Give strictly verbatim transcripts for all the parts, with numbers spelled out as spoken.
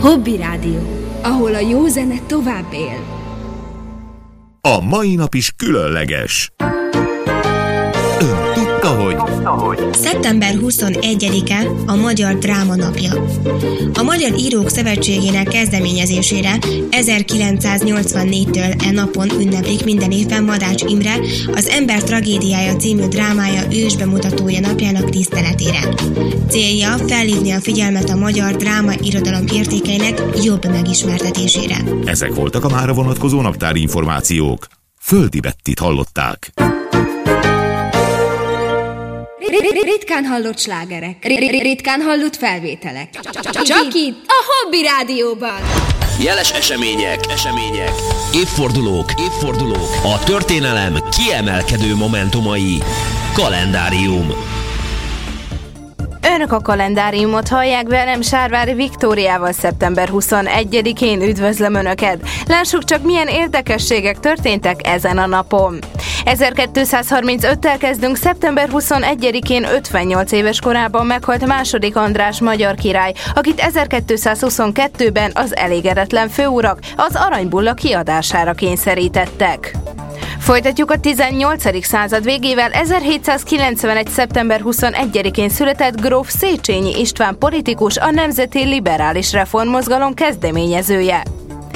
Hobby Rádió, ahol a jó zene tovább él. A mai nap is különleges. Ön tudta, hogy... szeptember huszonegyedike a Magyar Dráma Napja. A Magyar Írók Szövetségének kezdeményezésére ezerkilencszáznyolcvannégytől e napon ünneplik minden évben Madács Imre az Ember tragédiája című drámája ősbemutatója napjának tiszteletére. Célja felhívni a figyelmet a magyar dráma irodalom értékeinek jobb megismertetésére. Ezek voltak a mára vonatkozó naptári információk. Földi Bettit hallották. Ritkán hallott slágerek, ritkán hallott felvételek. Csak itt, a Hobby Rádióban. Jeles események, események, évfordulók, évfordulók, a történelem kiemelkedő momentumai. Kalendárium. Önök a kalendáriumot hallják, velem Sárvári Viktóriával. Szeptember huszonegyedikén üdvözlöm Önöket. Lássuk csak, milyen érdekességek történtek ezen a napon. ezerkétszázharmincöttel kezdünk. Szeptember huszonegyedikén ötvennyolc éves korában meghalt második András magyar király, akit ezerkétszázhuszonkettőben az elégedetlen főurak az Aranybulla kiadására kényszerítettek. Folytatjuk a tizennyolcadik század végével. ezerhétszázkilencvenegy. szeptember huszonegyedikén született gróf Széchenyi István politikus, a Nemzeti Liberális Reformmozgalom kezdeményezője.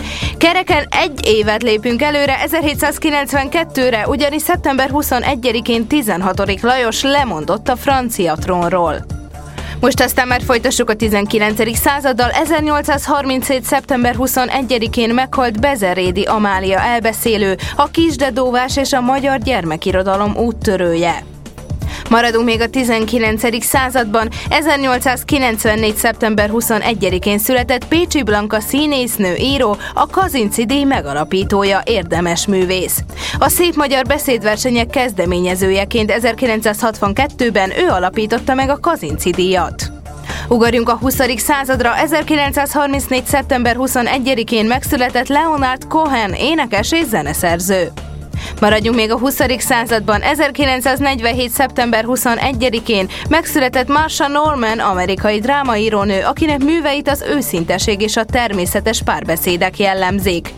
Kereken egy évet lépünk előre, ezerhétszázkilencvenkettőre, ugyanis szeptember huszonegyedikén tizenhatodik Lajos lemondott a francia trónról. Most aztán már folytassuk a tizenkilencedik századdal. ezernyolcszázharminchét. szeptember huszonegyedikén meghalt Bezerédi Amália elbeszélő, a kisdedóvás és a magyar gyermekirodalom úttörője. Maradunk még a tizenkilencedik században. ezernyolcszázkilencvennégy. szeptember huszonegyedikén született Pécsi Blanka színésznő, író, a Kazinczy-díj megalapítója, érdemes művész. A Szép Magyar Beszédversenyek kezdeményezőjeként ezerkilencszázhatvankettőben ő alapította meg a Kazinczy-díjat. Ugorjunk a huszadik századra. ezerkilencszázharmincnégy. szeptember huszonegyedikén megszületett Leonard Cohen, énekes és zeneszerző. Maradjunk még a huszadik században. ezerkilencszáznegyvenhét. szeptember huszonegyedikén megszületett Marsha Norman, amerikai drámaírónő, akinek műveit az őszinteség és a természetes párbeszédek jellemzik.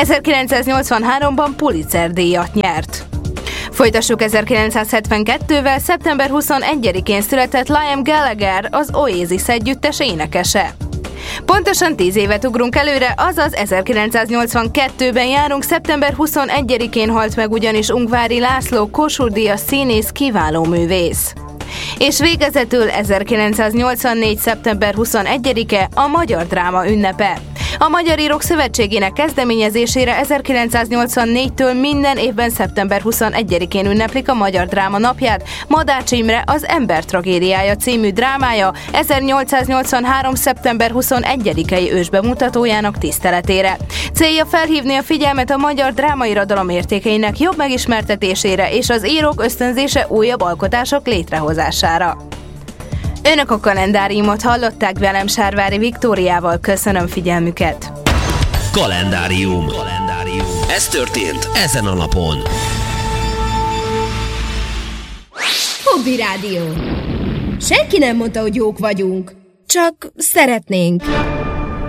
ezerkilencszáznyolcvanháromban Pulitzer-díjat nyert. Folytassuk ezerkilencszázhetvenkettővel. szeptember huszonegyedikén született Liam Gallagher, az Oasis együttes énekese. Pontosan tíz évet ugrunk előre, azaz ezerkilencszáznyolcvankettőben járunk. Szeptember huszonegyedikén halt meg ugyanis Ungvári László, Kossuth-díjas színész, kiváló művész. És végezetül ezerkilencszáznyolcvannégy. szeptember huszonegyedike a Magyar Dráma ünnepe. A Magyar Írók Szövetségének kezdeményezésére ezerkilencszáznyolcvannégytől minden évben szeptember huszonegyedikén ünneplik a Magyar Dráma Napját. Madács Imre az Ember tragédiája című drámája ezernyolcszáznyolcvanhárom. szeptember huszonegyedikei ősbemutatójának tiszteletére. Célja felhívni a figyelmet a magyar drámairodalom értékeinek jobb megismertetésére és az írók ösztönzése újabb alkotások létrehozására. Önök a kalendáriumot hallották, velem Sárvári Viktóriával. Köszönöm figyelmüket. Kalendárium. Kalendárium. Ez történt ezen a napon. Hobby Rádió. Senki nem mondta, hogy jók vagyunk. Csak szeretnénk.